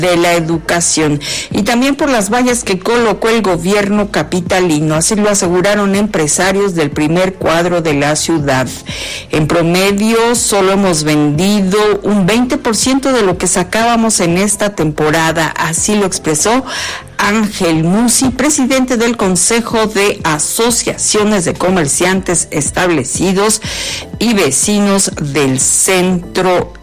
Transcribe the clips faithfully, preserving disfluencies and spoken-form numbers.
de la educación y también por las vallas que colocó el gobierno capitalino. Así lo aseguraron empresarios del primer cuadro de la ciudad. En promedio, solo hemos vendido un veinte por ciento de lo que sacábamos en esta temporada. Así lo expresó Ángel Musi, presidente del Consejo de Asociaciones de Comerciantes Establecidos y Vecinos del Centro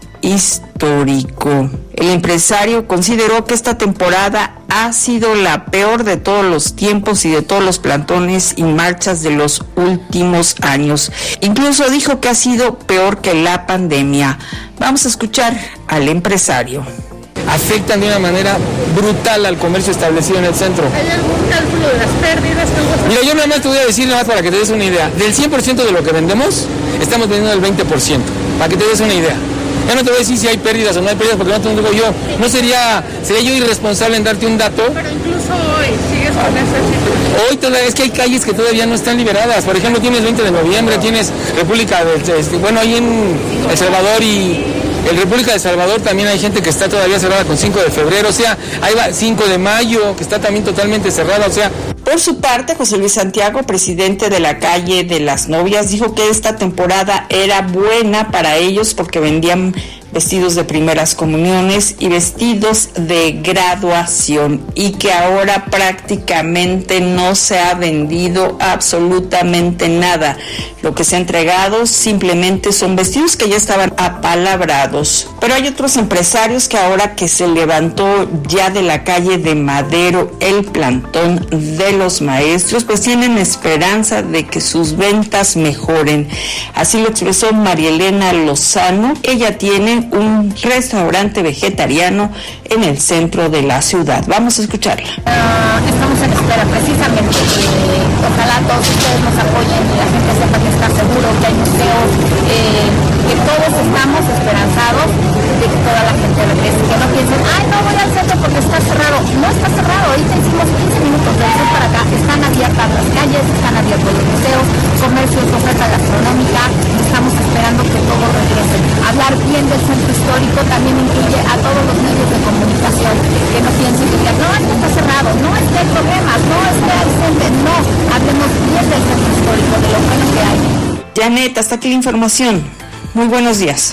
Histórico. El empresario consideró que esta temporada ha sido la peor de todos los tiempos y de todos los plantones y marchas de los últimos años. Incluso dijo que ha sido peor que la pandemia. Vamos a escuchar al empresario. Afectan de una manera brutal al comercio establecido en el centro. ¿Hay algún cálculo de las pérdidas? Mira, yo nada más te voy a decir, nada más para que te des una idea. Del cien por ciento de lo que vendemos, estamos vendiendo el veinte por ciento, para que te des una idea. Ya no te voy a decir si hay pérdidas o no hay pérdidas, porque no te lo digo yo. No sería, sería yo irresponsable en darte un dato. Pero incluso hoy sigues con esa situación. Hoy todavía, es que hay calles que todavía no están liberadas. Por ejemplo, tienes veinte de noviembre, tienes República de, este, bueno, ahí en El Salvador y en República de El Salvador también hay gente que está todavía cerrada con cinco de febrero, o sea, ahí va cinco de mayo, que está también totalmente cerrada, o sea. Por su parte, José Luis Santiago, presidente de la calle de las Novias, dijo que esta temporada era buena para ellos porque vendían vestidos de primeras comuniones y vestidos de graduación y que ahora prácticamente no se ha vendido absolutamente nada. Lo que se ha entregado simplemente son vestidos que ya estaban apalabrados. Pero hay otros empresarios que ahora que se levantó ya de la calle de Madero el plantón de los maestros, pues tienen esperanza de que sus ventas mejoren. Así lo expresó María Elena Lozano. Ella tiene un restaurante vegetariano en el centro de la ciudad. Vamos a escucharla. Uh, estamos en espera precisamente que ojalá todos ustedes nos apoyen y la gente sepa que está seguro, que hay museos, eh, que todos estamos esperanzados de que toda la gente regrese, que no piensen, ay, no voy al centro porque está cerrado. No está cerrado, ahorita hicimos quince minutos de eso para acá, están abiertas las calles, están abiertos los museos, comercios, oferta gastronómica, estamos esperando que todo regrese. Hablar bien del centro histórico también incluye a todos los medios de comunicación, que no piensen que digan, no, es que está cerrado, no es que hay problemas, no es que hay gente, no, hablemos bien del centro histórico, de lo bueno que hay. Janet, hasta aquí la información. Muy buenos días.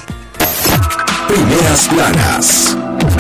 Primeras planas.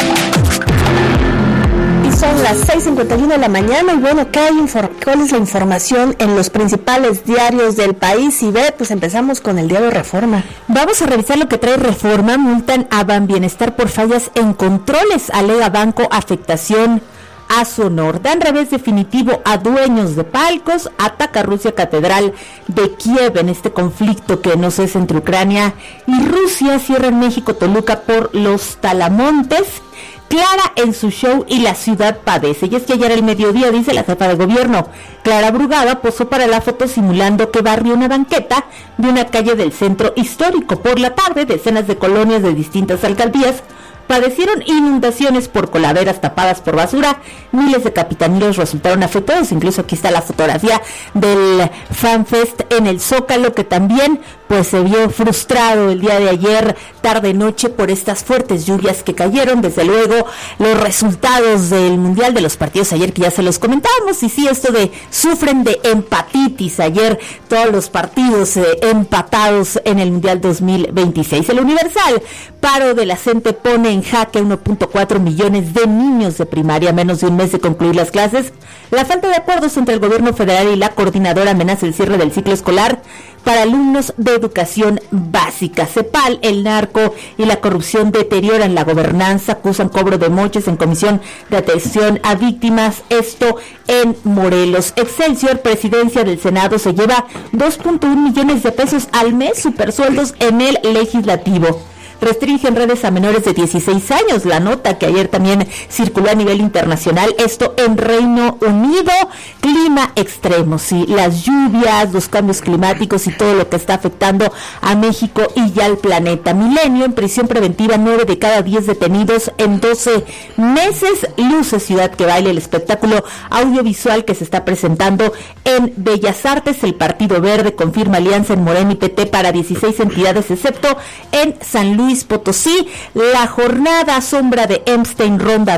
Son las seis cincuenta y uno de la mañana y bueno, ¿qué hay infor- ¿cuál es la información en los principales diarios del país? Y ve, pues empezamos con el diario Reforma. Vamos a revisar lo que trae Reforma. Multan a Banbienestar por fallas en controles, alega banco afectación a su honor. Dan revés definitivo a dueños de palcos, ataca Rusia Catedral de Kiev en este conflicto que no cesa entre Ucrania y Rusia. Cierra en México Toluca por los talamontes. Clara en su show y la ciudad padece. Y es que ayer al mediodía, dice la jefa de gobierno, Clara Brugada, posó para la foto simulando que barrió una banqueta de una calle del centro histórico. Por la tarde, decenas de colonias de distintas alcaldías padecieron inundaciones por coladeras tapadas por basura. Miles de capitaninos resultaron afectados. Incluso aquí está la fotografía del FanFest en el Zócalo, que también pues se vio frustrado el día de ayer, tarde noche, por estas fuertes lluvias que cayeron. Desde luego, los resultados del Mundial de los partidos ayer, que ya se los comentábamos, y sí, esto de sufren de empatitis. Ayer todos los partidos eh, empatados en el Mundial dos mil veintiséis. El Universal, paro de la gente pone en jaque uno punto cuatro millones de niños de primaria a menos de un mes de concluir las clases. La falta de acuerdos entre el gobierno federal y la coordinadora amenaza el cierre del ciclo escolar para alumnos de educación básica. CEPAL, el narco y la corrupción deterioran la gobernanza, acusan cobro de moches en comisión de atención a víctimas, esto en Morelos. Excelsior, presidencia del Senado, se lleva dos punto uno millones de pesos al mes, supersueldos en el legislativo. Restringen redes a menores de dieciséis años, la nota que ayer también circuló a nivel internacional, esto en Reino Unido. Clima extremo, sí, las lluvias, los cambios climáticos y todo lo que está afectando a México y ya al planeta. Milenio, en prisión preventiva, nueve de cada diez detenidos en doce meses. Luces Ciudad que Baile, el espectáculo audiovisual que se está presentando en Bellas Artes. El Partido Verde confirma alianza en Morena y P T para dieciséis entidades, excepto en San Luis Potosí. La jornada sombra de Epstein ronda